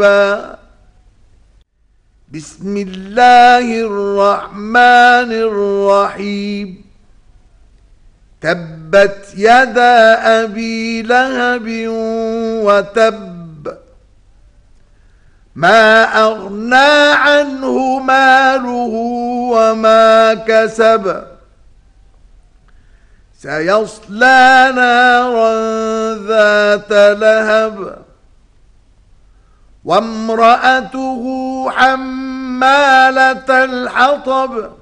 بسم الله الرحمن الرحيم. تبت يدا أبي لهب وتب، ما أغنى عنه ماله وما كسب، سيصلى نارا ذات لهب، وامرأته حمالة الحطب،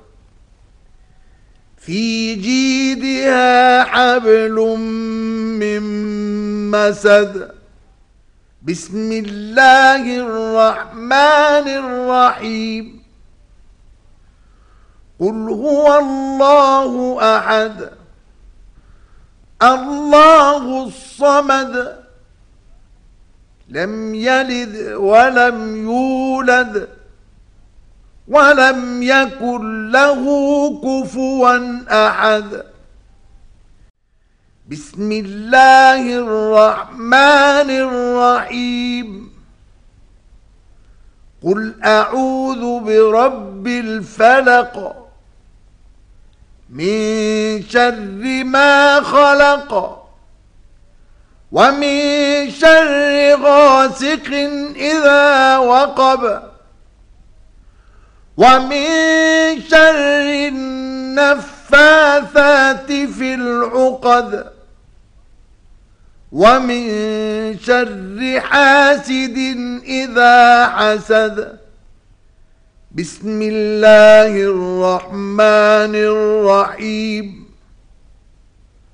في جيدها حبل من مسد. بسم الله الرحمن الرحيم. قل هو الله أحد، الله الصمد، لم يلد ولم يولد ولم يكن له كفوا أحد. بسم الله الرحمن الرحيم. قل أعوذ برب الفلق، من شر ما خلق، ومن شر غاسق إذا وقب، ومن شر النفاثات في العقد، ومن شر حاسد إذا حسد. بسم الله الرحمن الرحيم.